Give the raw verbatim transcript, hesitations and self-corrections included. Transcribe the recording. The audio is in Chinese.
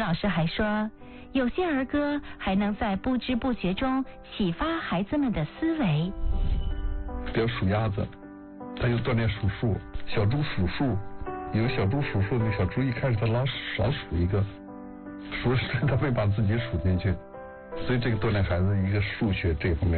老师还说，有些儿歌还能在不知不觉中启发孩子们的思维。 比如数鸭子，他就锻炼数数；小猪数数，有小猪数数，那小猪一开始他老少数一个，数着他会把自己数进去，所以这个锻炼孩子一个数学这方面。